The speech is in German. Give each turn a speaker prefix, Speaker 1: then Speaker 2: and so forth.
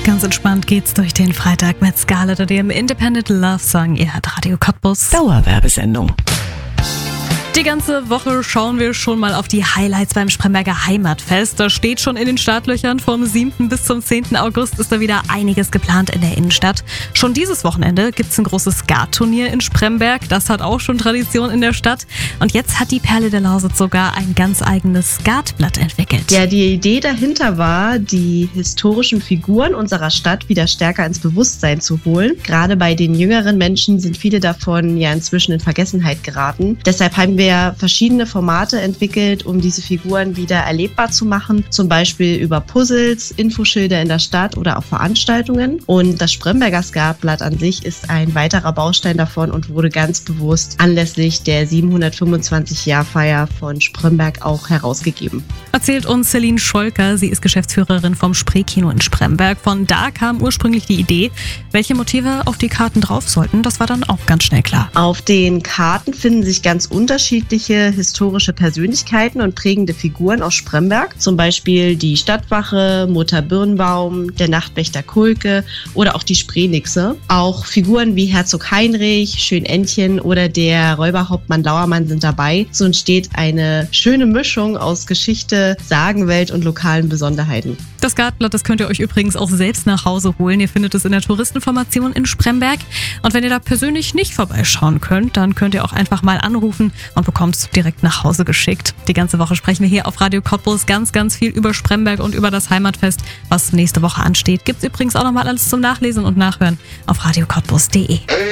Speaker 1: Ganz entspannt geht's durch den Freitag mit Scarlett und ihrem Independent Love Song. Ihr hört Radio Cottbus.
Speaker 2: Dauerwerbesendung.
Speaker 1: Die ganze Woche schauen wir schon mal auf die Highlights beim Spremberger Heimatfest. Das steht schon in den Startlöchern. Vom 7. bis zum 10. August ist da wieder einiges geplant in der Innenstadt. Schon dieses Wochenende gibt's ein großes Skat-Turnier in Spremberg. Das hat auch schon Tradition in der Stadt. Und jetzt hat die Perle der Lausitz sogar ein ganz eigenes Skatblatt entwickelt.
Speaker 3: Ja, die Idee dahinter war, die historischen Figuren unserer Stadt wieder stärker ins Bewusstsein zu holen. Gerade bei den jüngeren Menschen sind viele davon ja inzwischen in Vergessenheit geraten. Deshalb haben wir verschiedene Formate entwickelt, um diese Figuren wieder erlebbar zu machen. Zum Beispiel über Puzzles, Infoschilder in der Stadt oder auch Veranstaltungen. Und das Spremberger Skatblatt an sich ist ein weiterer Baustein davon und wurde ganz bewusst anlässlich der 725-Jahr-Feier von Spremberg auch herausgegeben.
Speaker 1: Erzählt uns Celine Scholker. Sie ist Geschäftsführerin vom Spreekino in Spremberg. Von da kam ursprünglich die Idee, welche Motive auf die Karten drauf sollten. Das war dann auch ganz schnell klar.
Speaker 3: Auf den Karten finden sich ganz unterschiedliche historische Persönlichkeiten und prägende Figuren aus Spremberg. Zum Beispiel die Stadtwache, Mutter Birnbaum, der Nachtwächter Kulke oder auch die Spreenixe. Auch Figuren wie Herzog Heinrich, Schön Entchen oder der Räuberhauptmann Lauermann sind dabei. So entsteht eine schöne Mischung aus Geschichte, Sagenwelt und lokalen Besonderheiten.
Speaker 1: Das Skatblatt, das könnt ihr euch übrigens auch selbst nach Hause holen. Ihr findet es in der Touristenformation in Spremberg. Und wenn ihr da persönlich nicht vorbeischauen könnt, dann könnt ihr auch einfach mal anrufen und bekommt es direkt nach Hause geschickt. Die ganze Woche sprechen wir hier auf Radio Cottbus ganz viel über Spremberg und über das Heimatfest, was nächste Woche ansteht. Gibt's übrigens auch nochmal alles zum Nachlesen und Nachhören auf radiocottbus.de.